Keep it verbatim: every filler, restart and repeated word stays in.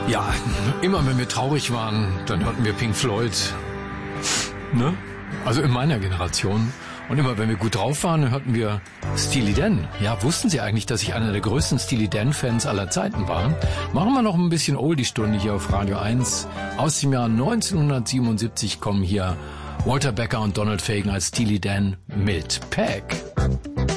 Ja, immer wenn wir traurig waren, dann hörten wir Pink Floyd. Ne? Also in meiner Generation. Und immer wenn wir gut drauf waren, hörten wir Steely Dan. Ja, wussten Sie eigentlich, dass ich einer der größten Steely Dan-Fans aller Zeiten war? Machen wir noch ein bisschen Oldie-Stunde hier auf Radio eins. Aus dem Jahr neunzehnhundertsiebenundsiebzig kommen hier Walter Becker und Donald Fagen als Steely Dan mit Peg.